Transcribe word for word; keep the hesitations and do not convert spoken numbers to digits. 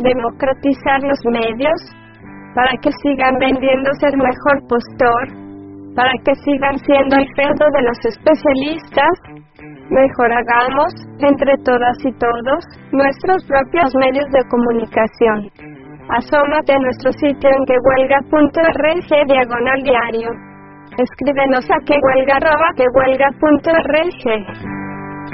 democratizar los medios, para que sigan vendiéndose el mejor postor, para que sigan siendo el feudo de los especialistas. Mejor hagamos, entre todas y todos, nuestros propios medios de comunicación. Asómate a nuestro sitio en quehuelga.org diagonal diario. Escríbenos a quehuelga arroba quehuelga punto org.